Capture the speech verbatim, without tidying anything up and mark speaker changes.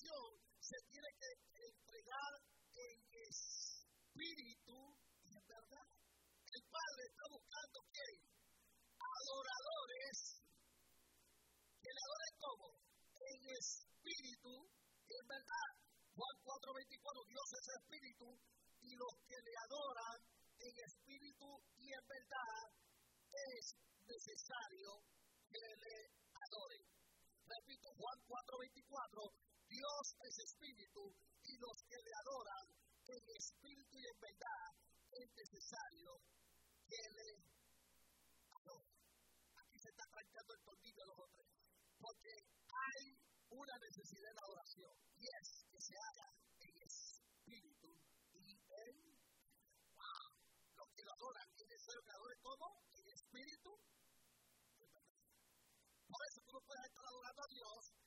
Speaker 1: adoración se tiene que entregar en espíritu y en verdad. El Padre está buscando ¿qué? Adoradores que le adoren como en espíritu y en verdad. Juan cuatro veinticuatro, Dios es espíritu y los que le adoran en espíritu y en verdad es necesario que le adoren. Repito, Juan cuatro veinticuatro, Dios es espíritu y los que le adoran en espíritu y en verdad es necesario que le adoren. Aquí se está arrancando el tornillo de los otros, porque hay una necesidad de adoración y es que se haga en espíritu y en wow. Los que lo adoran, es necesario que adoren como en espíritu y en verdad. Por eso tú no puedes estar adorando a Dios